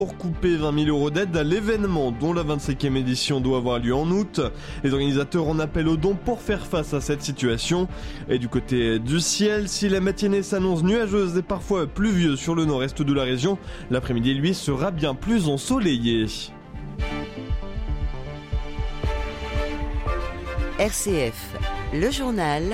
pour couper 20 000 € d'aide à l'événement dont la 25e édition doit avoir lieu en août. Les organisateurs en appellent aux dons pour faire face à cette situation. Et du côté du ciel, si la matinée s'annonce nuageuse et parfois pluvieuse sur le nord-est de la région, l'après-midi, lui, sera bien plus ensoleillé. RCF, le journal,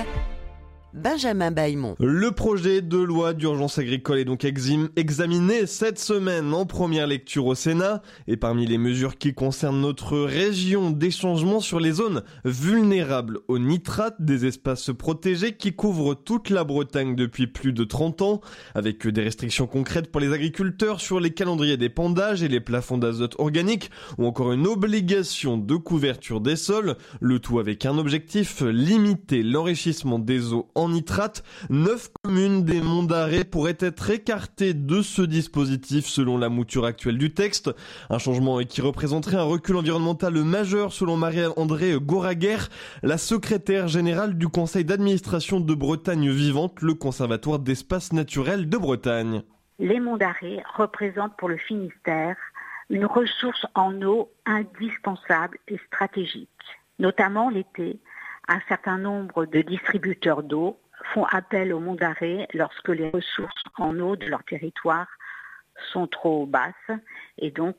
Benjamin Bailmont. Le projet de loi d'urgence agricole est donc examiné cette semaine en première lecture au Sénat. Et parmi les mesures qui concernent notre région, des changements sur les zones vulnérables aux nitrates, des espaces protégés qui couvrent toute la Bretagne depuis plus de 30 ans, avec des restrictions concrètes pour les agriculteurs sur les calendriers d'épandage et les plafonds d'azote organique, ou encore une obligation de couverture des sols, le tout avec un objectif, limiter l'enrichissement des eaux en nitrate. 9 communes des Monts d'Arrée pourraient être écartées de ce dispositif selon la mouture actuelle du texte. Un changement qui représenterait un recul environnemental majeur selon Marie-Andrée Goraguer, la secrétaire générale du conseil d'administration de Bretagne Vivante, le conservatoire d'espaces naturels de Bretagne. Les Monts d'Arrée représentent pour le Finistère une ressource en eau indispensable et stratégique, notamment l'été. Un certain nombre de distributeurs d'eau font appel aux Monts d'Arrée lorsque les ressources en eau de leur territoire sont trop basses et donc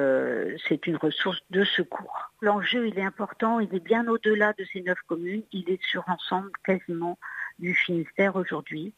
c'est une ressource de secours. L'enjeu, il est important, il est bien au-delà de ces 9 communes, il est sur l'ensemble quasiment du Finistère aujourd'hui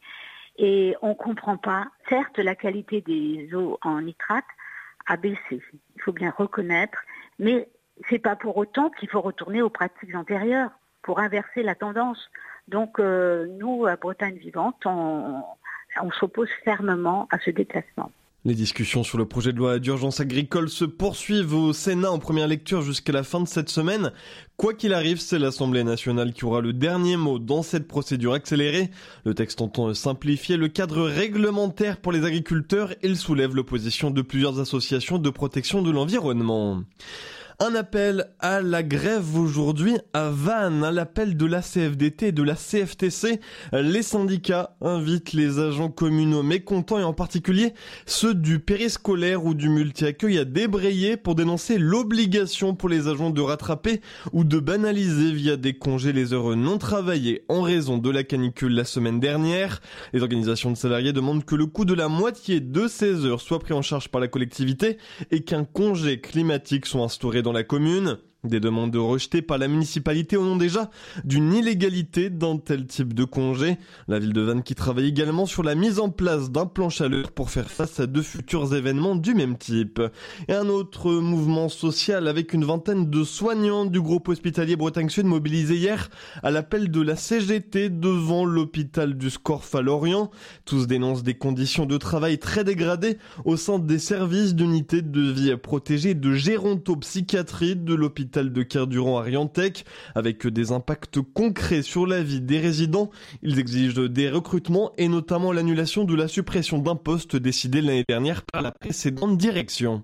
et on ne comprend pas. Certes, la qualité des eaux en nitrate a baissé, il faut bien reconnaître, mais c'est pas pour autant qu'il faut retourner aux pratiques antérieures pour inverser la tendance. Donc nous, à Bretagne Vivante, on s'oppose fermement à ce déclassement. Les discussions sur le projet de loi d'urgence agricole se poursuivent au Sénat en première lecture jusqu'à la fin de cette semaine. Quoi qu'il arrive, c'est l'Assemblée nationale qui aura le dernier mot dans cette procédure accélérée. Le texte entend simplifier le cadre réglementaire pour les agriculteurs. Il soulève l'opposition de plusieurs associations de protection de l'environnement. Un appel à la grève aujourd'hui à Vannes, à l'appel de la CFDT et de la CFTC. Les syndicats invitent les agents communaux mécontents et en particulier ceux du périscolaire ou du multi-accueil à débrayer pour dénoncer l'obligation pour les agents de rattraper ou de banaliser via des congés les heures non travaillées en raison de la canicule la semaine dernière. Les organisations de salariés demandent que le coût de la moitié de ces heures soit pris en charge par la collectivité et qu'un congé climatique soit instauré dans la commune. Des demandes rejetées par la municipalité au nom déjà d'une illégalité d'un tel type de congé. La ville de Vannes qui travaille également sur la mise en place d'un plan chaleur pour faire face à de futurs événements du même type. Et un autre mouvement social avec une vingtaine de soignants du groupe hospitalier Bretagne Sud mobilisés hier à l'appel de la CGT devant l'hôpital du Scorff à Lorient. Tous dénoncent des conditions de travail très dégradées au sein des services d'unités de vie protégée de gérontopsychiatrie de l'hôpital de Kerduran à Riantec, avec des impacts concrets sur la vie des résidents. Ils exigent des recrutements et notamment l'annulation de la suppression d'un poste décidé l'année dernière par la précédente direction.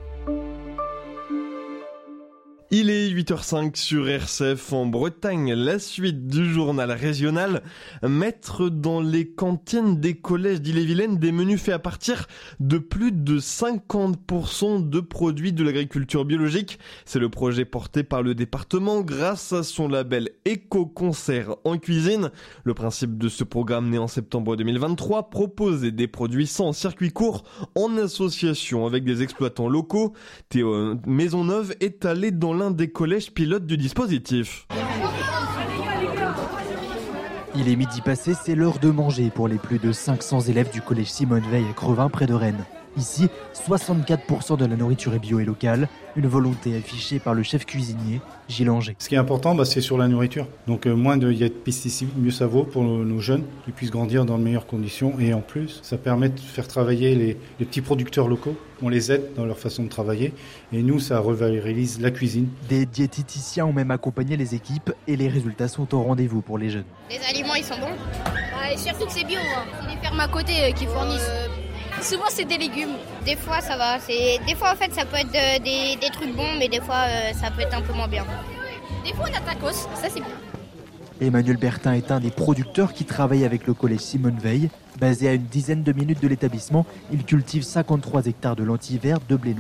Il est 8h05 sur RCF en Bretagne. La suite du journal régional. Mettre dans les cantines des collèges d'Ille-et-Vilaine des menus faits à partir de plus de 50% de produits de l'agriculture biologique. C'est le projet porté par le département grâce à son label Éco-Concert en cuisine. Le principe de ce programme né en septembre 2023, proposer des produits sans circuit court en association avec des exploitants locaux. Théo Maisonneuve est allé dans l'un des collèges pilotes du dispositif. Il est midi passé, c'est l'heure de manger pour les plus de 500 élèves du collège Simone Veil à Crevin près de Rennes. Ici, 64% de la nourriture est bio et locale, une volonté affichée par le chef cuisinier Gilles Anger. Ce qui est important, c'est sur la nourriture. Donc moins il y a de pesticides, mieux ça vaut pour nos jeunes, qu'ils puissent grandir dans de meilleures conditions. Et en plus, ça permet de faire travailler les petits producteurs locaux. On les aide dans leur façon de travailler. Et nous, ça revalorise la cuisine. Des diététiciens ont même accompagné les équipes et les résultats sont au rendez-vous pour les jeunes. Les aliments, ils sont bons. Et surtout que c'est bio. C'est les fermes à côté qui fournissent. Souvent c'est des légumes. Des fois ça va. Des fois en fait ça peut être des trucs bons, mais des fois ça peut être un peu moins bien. Des fois on a tacos, ça c'est bien. Emmanuel Bertin est un des producteurs qui travaille avec le collège Simone Veil. Basé à une dizaine de minutes de l'établissement, il cultive 53 hectares de lentilles vertes, de blé